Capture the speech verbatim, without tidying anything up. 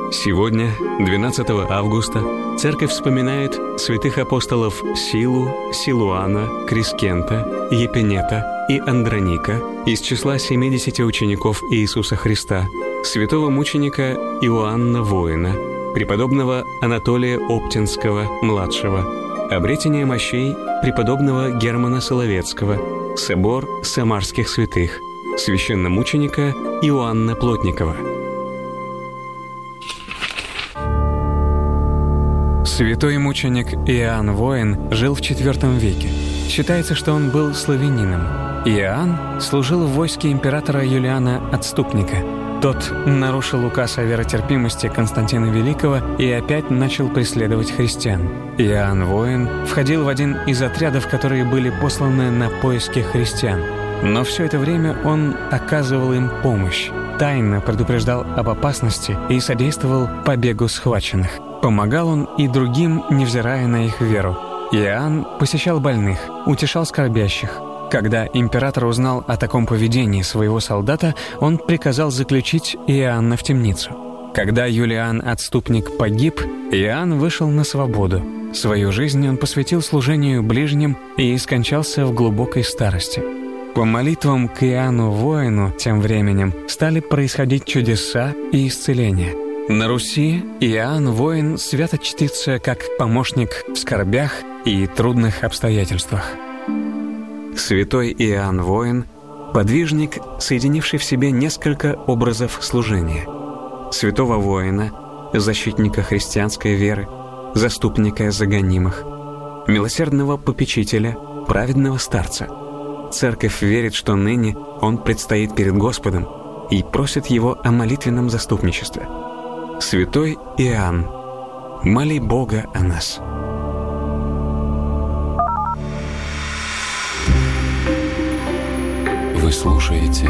Сегодня, двенадцатого августа, Церковь вспоминает святых апостолов Силу, Силуана, Крискента, Епинета и Андроника из числа семидесяти учеников Иисуса Христа, святого мученика Иоанна Воина, преподобного Анатолия Оптинского-младшего, обретение мощей преподобного Германа Соловецкого, собор самарских святых, священномученика Иоанна Плотникова. Святой мученик Иоанн Воин жил в четвёртом веке. Считается, что он был славянином. Иоанн служил в войске императора Юлиана Отступника. Тот нарушил указ о веротерпимости Константина Великого и опять начал преследовать христиан. Иоанн Воин входил в один из отрядов, которые были посланы на поиски христиан. Но все это время он оказывал им помощь, тайно предупреждал об опасности и содействовал побегу схваченных. Помогал он и другим, невзирая на их веру. Иоанн посещал больных, утешал скорбящих. Когда император узнал о таком поведении своего солдата, он приказал заключить Иоанна в темницу. Когда Юлиан Отступник погиб, Иоанн вышел на свободу. Свою жизнь он посвятил служению ближним и скончался в глубокой старости. По молитвам к Иоанну Воину тем временем стали происходить чудеса и исцеления. На Руси Иоанн Воин свято чтится как помощник в скорбях и трудных обстоятельствах. Святой Иоанн Воин – подвижник, соединивший в себе несколько образов служения. Святого воина, защитника христианской веры, заступника за гонимых, милосердного попечителя, праведного старца. Церковь верит, что ныне он предстоит перед Господом и просит его о молитвенном заступничестве. Святой Иоанн, моли Бога о нас. Вы слушаете